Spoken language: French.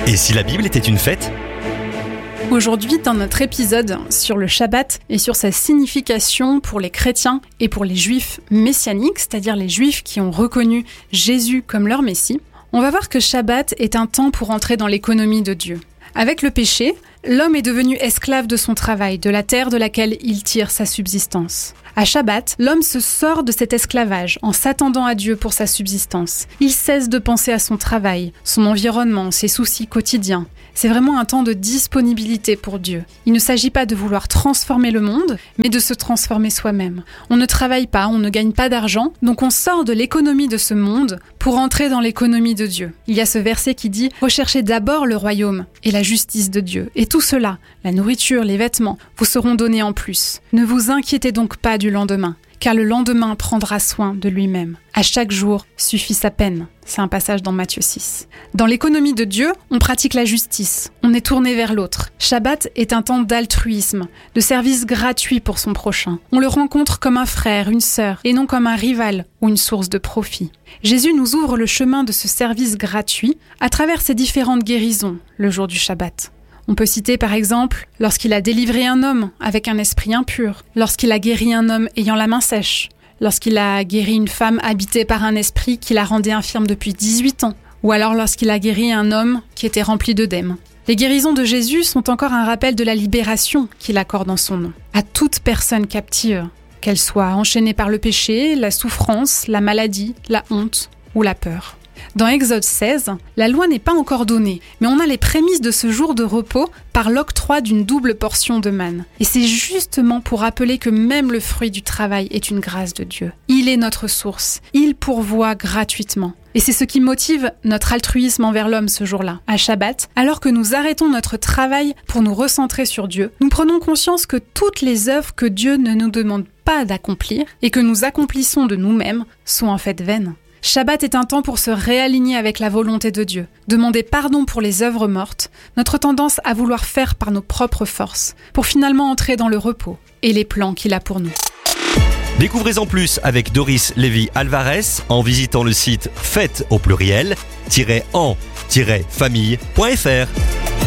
Et si la Bible était une fête ? Aujourd'hui, dans notre épisode sur le Shabbat et sur sa signification pour les chrétiens et pour les juifs messianiques, c'est-à-dire les juifs qui ont reconnu Jésus comme leur Messie, on va voir que Shabbat est un temps pour entrer dans l'économie de Dieu. Avec le péché, l'homme est devenu esclave de son travail, de la terre de laquelle il tire sa subsistance. À Shabbat, l'homme se sort de cet esclavage en s'attendant à Dieu pour sa subsistance. Il cesse de penser à son travail, son environnement, ses soucis quotidiens. C'est vraiment un temps de disponibilité pour Dieu. Il ne s'agit pas de vouloir transformer le monde, mais de se transformer soi-même. On ne travaille pas, on ne gagne pas d'argent, donc on sort de l'économie de ce monde pour entrer dans l'économie de Dieu. Il y a ce verset qui dit « Recherchez d'abord le royaume et la justice de Dieu, et tout cela, la nourriture, les vêtements, vous seront donnés en plus. Ne vous inquiétez donc pas du lendemain, car le lendemain prendra soin de lui-même. À chaque jour suffit sa peine. » C'est un passage dans Matthieu 6. Dans l'économie de Dieu, on pratique la justice. On est tourné vers l'autre. Shabbat est un temps d'altruisme, de service gratuit pour son prochain. On le rencontre comme un frère, une sœur, et non comme un rival ou une source de profit. Jésus nous ouvre le chemin de ce service gratuit à travers ses différentes guérisons le jour du Shabbat. On peut citer par exemple lorsqu'il a délivré un homme avec un esprit impur, lorsqu'il a guéri un homme ayant la main sèche, lorsqu'il a guéri une femme habitée par un esprit qui la rendait infirme depuis 18 ans, ou alors lorsqu'il a guéri un homme qui était rempli d'œdème. Les guérisons de Jésus sont encore un rappel de la libération qu'il accorde en son nom, à toute personne captive, qu'elle soit enchaînée par le péché, la souffrance, la maladie, la honte ou la peur. Dans Exode 16, la loi n'est pas encore donnée, mais on a les prémices de ce jour de repos par l'octroi d'une double portion de manne. Et c'est justement pour rappeler que même le fruit du travail est une grâce de Dieu. Il est notre source, il pourvoit gratuitement. Et c'est ce qui motive notre altruisme envers l'homme ce jour-là, à Shabbat. Alors que nous arrêtons notre travail pour nous recentrer sur Dieu, nous prenons conscience que toutes les œuvres que Dieu ne nous demande pas d'accomplir et que nous accomplissons de nous-mêmes sont en fait vaines. Shabbat est un temps pour se réaligner avec la volonté de Dieu, demander pardon pour les œuvres mortes, notre tendance à vouloir faire par nos propres forces, pour finalement entrer dans le repos et les plans qu'il a pour nous. Découvrez en plus avec Doris Lévy-Alvarez en visitant le site fête au pluriel-en-famille.fr.